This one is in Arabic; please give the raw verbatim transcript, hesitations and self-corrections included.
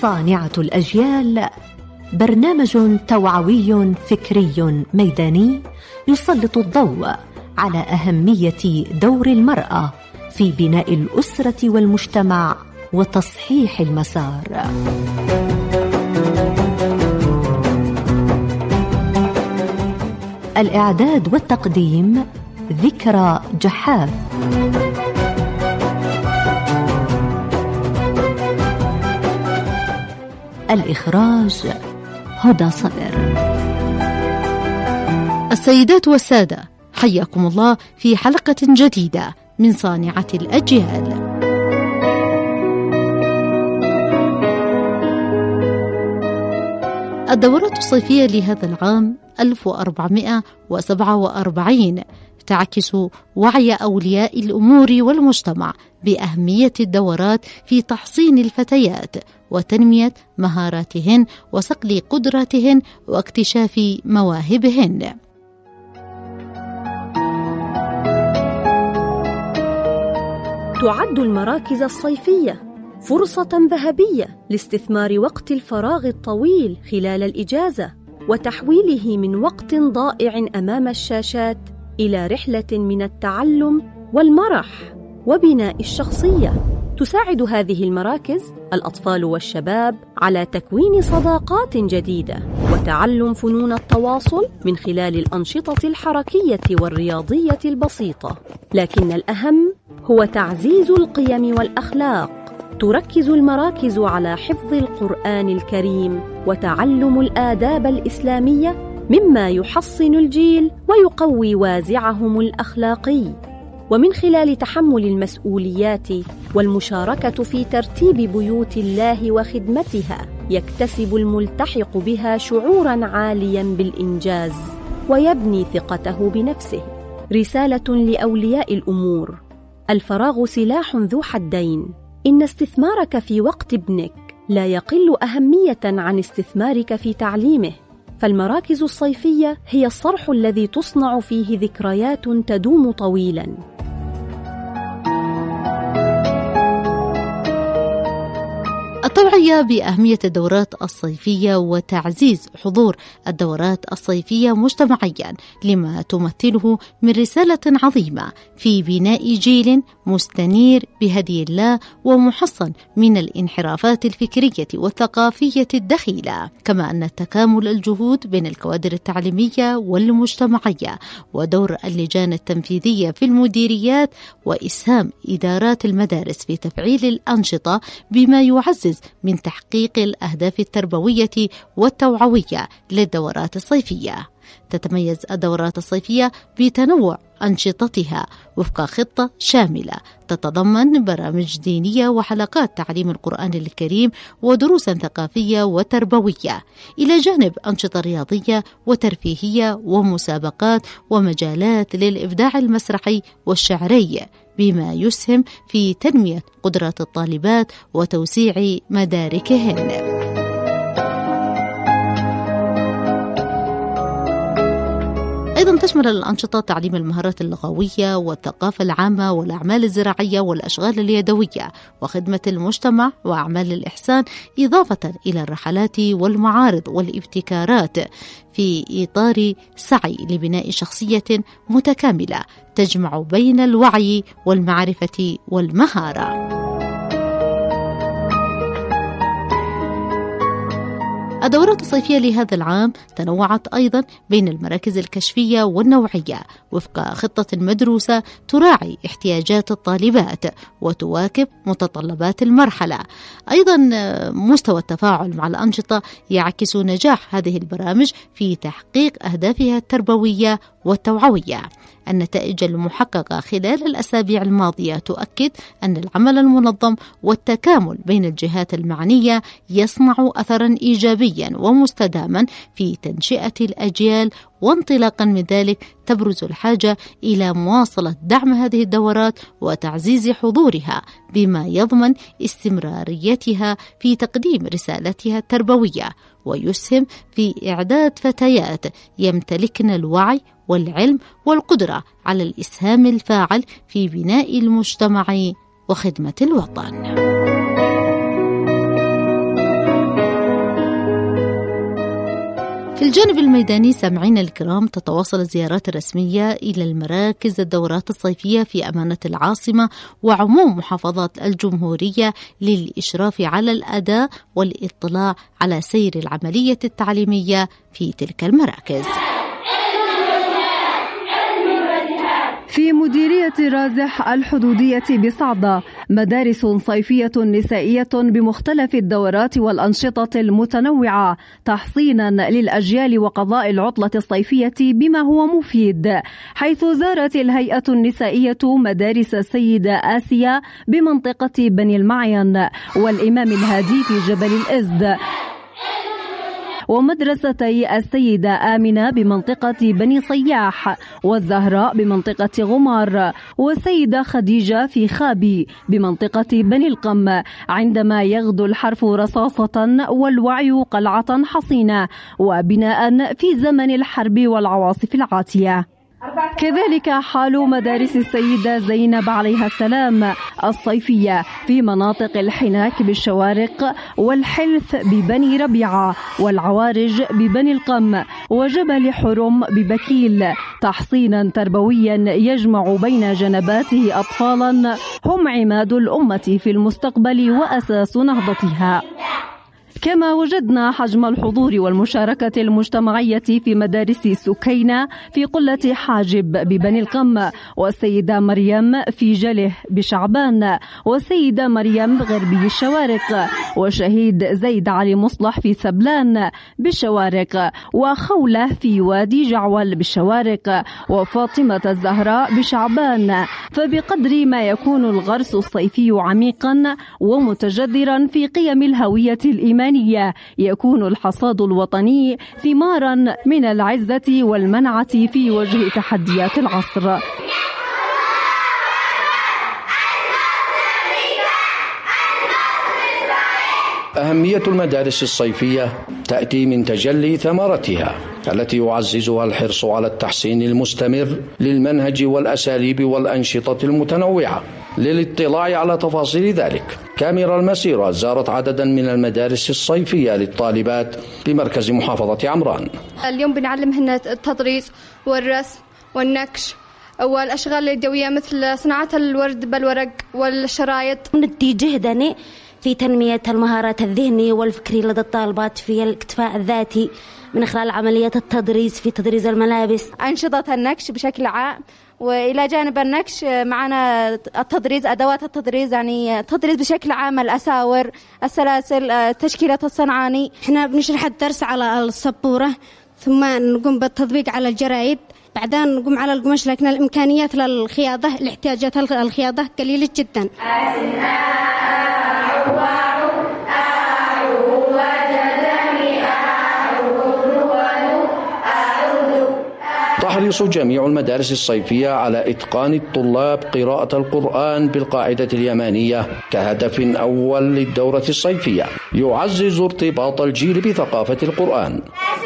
صانعة الأجيال برنامج توعوي فكري ميداني يسلط الضوء على أهمية دور المرأة في بناء الأسرة والمجتمع وتصحيح المسار. الإعداد والتقديم ذكرى جحاف. الإخراج هدى صدر. السيدات والسادة، حياكم الله في حلقة جديدة من صانعة الأجيال. الدورات الصيفية لهذا العام ألف وأربعمائة وسبعة وأربعين تعكس وعي أولياء الأمور والمجتمع بأهمية الدورات في تحصين الفتيات وتنمية مهاراتهن وصقل قدراتهن واكتشاف مواهبهن. تعد المراكز الصيفية فرصة ذهبية لاستثمار وقت الفراغ الطويل خلال الإجازة وتحويله من وقت ضائع أمام الشاشات إلى رحلة من التعلم والمرح وبناء الشخصية. تساعد هذه المراكز الأطفال والشباب على تكوين صداقات جديدة وتعلم فنون التواصل من خلال الأنشطة الحركية والرياضية البسيطة، لكن الأهم هو تعزيز القيم والأخلاق. تركز المراكز على حفظ القرآن الكريم وتعلم الآداب الإسلامية مما يحصن الجيل ويقوي وازعهم الأخلاقي، ومن خلال تحمل المسؤوليات والمشاركة في ترتيب بيوت الله وخدمتها يكتسب الملتحق بها شعوراً عالياً بالإنجاز ويبني ثقته بنفسه. رسالة لأولياء الأمور: الفراغ سلاح ذو حدين. إن استثمارك في وقت ابنك لا يقل أهمية عن استثمارك في تعليمه، فالمراكز الصيفية هي الصرح الذي تصنع فيه ذكريات تدوم طويلاً. التوعية بأهمية الدورات الصيفية وتعزيز حضور الدورات الصيفية مجتمعيا لما تمثله من رسالة عظيمة في بناء جيل مستنير بهدي الله ومحصن من الانحرافات الفكرية والثقافية الدخيلة، كما أن تكامل الجهود بين الكوادر التعليمية والمجتمعية ودور اللجان التنفيذية في المديريات وإسهام إدارات المدارس في تفعيل الأنشطة بما يعزز من تحقيق الأهداف التربوية والتوعوية للدورات الصيفية. تتميز الدورات الصيفية بتنوع أنشطتها وفق خطة شاملة تتضمن برامج دينية وحلقات تعليم القرآن الكريم ودروسا ثقافية وتربوية، إلى جانب أنشطة رياضية وترفيهية ومسابقات ومجالات للإبداع المسرحي والشعري، بما يسهم في تنمية قدرات الطالبات وتوسيع مداركهن. أيضا تشمل الأنشطة تعليم المهارات اللغوية والثقافة العامة والأعمال الزراعية والأشغال اليدوية وخدمة المجتمع وأعمال الإحسان، إضافة إلى الرحلات والمعارض والابتكارات في إطار سعي لبناء شخصية متكاملة تجمع بين الوعي والمعرفة والمهارة. الدورات الصيفية لهذا العام تنوعت أيضا بين المراكز الكشفية والنوعية وفق خطة مدروسة تراعي احتياجات الطالبات وتواكب متطلبات المرحلة. أيضا مستوى التفاعل مع الأنشطة يعكس نجاح هذه البرامج في تحقيق أهدافها التربوية والتوعوية. النتائج المحققة خلال الأسابيع الماضية تؤكد أن العمل المنظم والتكامل بين الجهات المعنية يصنع أثرا إيجابيا ومستداما في تنشئة الأجيال، وانطلاقا من ذلك تبرز الحاجة إلى مواصلة دعم هذه الدورات وتعزيز حضورها بما يضمن استمراريتها في تقديم رسالتها التربوية ويسهم في إعداد فتيات يمتلكن الوعي والعلم والقدرة على الإسهام الفاعل في بناء المجتمع وخدمة الوطن. الجانب الميداني سامعين الكرام، تتواصل الزيارات الرسمية إلى المراكز الدورات الصيفية في أمانة العاصمة وعموم محافظات الجمهورية للإشراف على الأداء والاطلاع على سير العملية التعليمية في تلك المراكز. في مديرية رازح الحدودية بصعدة مدارس صيفية نسائية بمختلف الدورات والأنشطة المتنوعة تحصينا للأجيال وقضاء العطلة الصيفية بما هو مفيد، حيث زارت الهيئة النسائية مدارس السيدة آسيا بمنطقة بني المعين والإمام الهادي في جبل الإزد، ومدرستي السيدة آمنة بمنطقة بني صياح، والزهراء بمنطقة غمار، والسيدة خديجة في خابي بمنطقة بني القم، عندما يغدو الحرف رصاصة والوعي قلعة حصينة، وبناء في زمن الحرب والعواصف العاتية. كذلك حال مدارس السيدة زينب عليها السلام الصيفية في مناطق الحناك بالشوارق والحلف ببني ربيعة والعوارج ببني القم وجبل حرم ببكيل، تحصينا تربويا يجمع بين جنباته أطفالا هم عماد الأمة في المستقبل وأساس نهضتها. كما وجدنا حجم الحضور والمشاركة المجتمعية في مدارس سكينة في قلة حاجب ببني القم، والسيدة مريم في جله بشعبان، والسيدة مريم غربي الشوارق، وشهيد زيد علي مصلح في سبلان بالشوارق، وخولة في وادي جعول بالشوارق، وفاطمة الزهراء بشعبان. فبقدر ما يكون الغرس الصيفي عميقا ومتجذرا في قيم الهوية الإيمانية يكون الحصاد الوطني ثمارا من العزة والمنعة في وجه تحديات العصر. أهمية المدارس الصيفية تأتي من تجلي ثمرتها التي يعززها الحرص على التحسين المستمر للمنهج والأساليب والأنشطة المتنوعة. للاطلاع على تفاصيل ذلك، كاميرا المسيرة زارت عددا من المدارس الصيفية للطالبات بمركز محافظة عمران. اليوم بنعلمهن التطريز والرسم والنكش والأشغال اليدوية مثل صناعة الورد بالورق والشرايط. ندي جهدنا في تنمية المهارات الذهنية والفكرية لدى الطالبات في الاكتفاء الذاتي من خلال عملية التدريس في تدريس الملابس. أنشطة النكش بشكل عام، وإلى جانب النكش معنا التدريس، أدوات التدريس، يعني تدريس بشكل عام، الأساور، السلاسل، تشكيلة الصنعاني. احنا بنشرح الدرس على السبورة، ثم نقوم بالتطبيق على الجرائد، بعدين نقوم على القماش، لكن الإمكانيات للخياطة، الاحتياجات الخياطة قليلة جدا. تحرص جميع المدارس الصيفية على إتقان الطلاب قراءة القرآن بالقاعدة اليمانية كهدف أول للدورة الصيفية، يعزز ارتباط الجيل بثقافة القرآن.